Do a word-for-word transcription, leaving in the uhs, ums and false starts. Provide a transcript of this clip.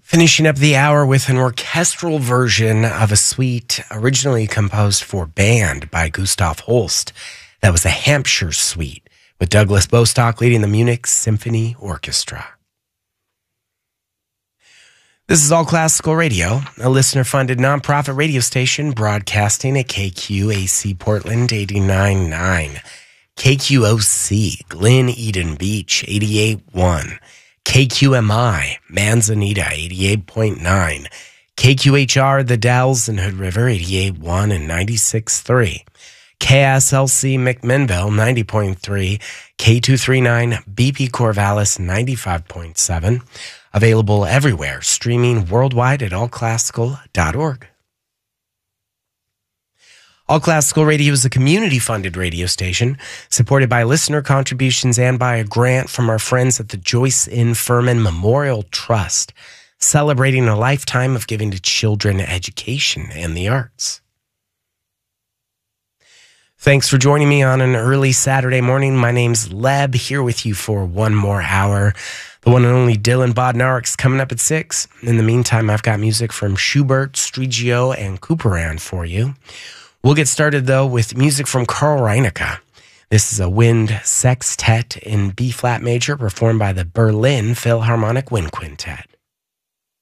Finishing up the hour with an orchestral version of a suite originally composed for band by Gustav Holst. That was the Hampshire Suite, with Douglas Bostock leading the Munich Symphony Orchestra. This is All Classical Radio, a listener-funded nonprofit radio station broadcasting at K Q A C Portland eighty-nine point nine, K Q O C Glen Eden Beach eighty-eight point one, K Q M I Manzanita eighty-eight point nine, K Q H R The Dalles and Hood River eighty-eight point one and ninety-six point three, K S L C McMinnville ninety point three, K two thirty-nine B P Corvallis ninety-five point seven. Available everywhere, streaming worldwide at all classical dot org. All Classical Radio is a community-funded radio station supported by listener contributions and by a grant from our friends at the Joyce N. Furman Memorial Trust, celebrating a lifetime of giving to children education and the arts. Thanks for joining me on an early Saturday morning. My name's Leb, here with you for one more hour. The one and only Dylan Bodnarik's coming up at six. In the meantime, I've got music from Schubert, Striggio, and Couperin for you. We'll get started, though, with music from Carl Reinecke. This is a wind sextet in B-flat major performed by the Berlin Philharmonic Wind Quintet.